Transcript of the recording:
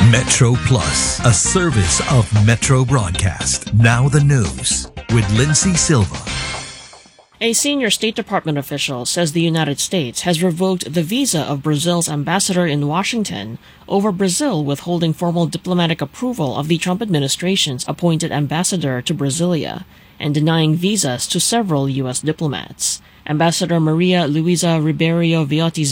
Metro Plus, a service of Metro Broadcast. Now the news with Lindsay Silva. A senior State Department official says the United States has revoked the visa of Brazil's ambassador in Washington over Brazil withholding formal diplomatic approval of the Trump administration's appointed ambassador to Brasilia and denying visas to several U.S. diplomats. Ambassador Maria Luisa Ribeiro Vioti's